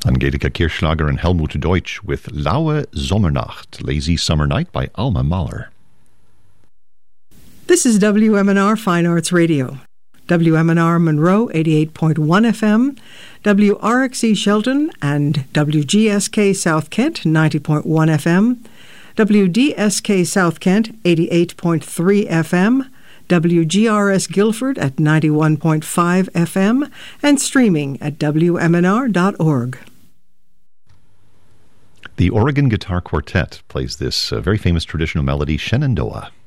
Angelika Kirchschlager and Helmut Deutsch with Laue Sommernacht, Lazy Summer Night by Alma Mahler. This is WMNR Fine Arts Radio. WMNR Monroe 88.1 FM, WRXE Shelton and WGSK South Kent 90.1 FM, WDSK South Kent 88.3 FM, WGRS Guilford at 91.5 FM, and streaming at WMNR.org. The Oregon Guitar Quartet plays this very famous traditional melody, Shenandoah.